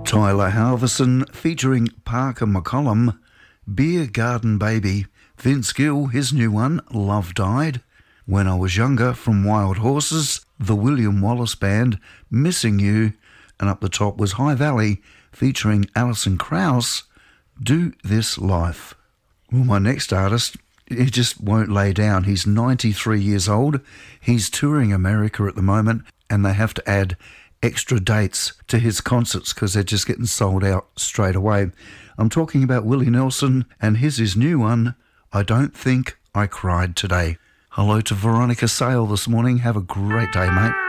Tyler Halverson featuring Parker McCollum, Beer Garden Baby, Vince Gill, his new one, Love Died, When I Was Younger from Wild Horses, the William Wallace Band, Missing You, and up the top was High Valley featuring Alison Krauss, Do This Life. Well, my next artist, he just won't lay down. He's 93 years old. He's touring America at the moment, and they have to add extra dates to his concerts because they're just getting sold out straight away. I'm talking about Willie Nelson, and here's his new one, I Don't Think I Cried Today. Hello to Veronica Sale this morning. Have a great day, mate.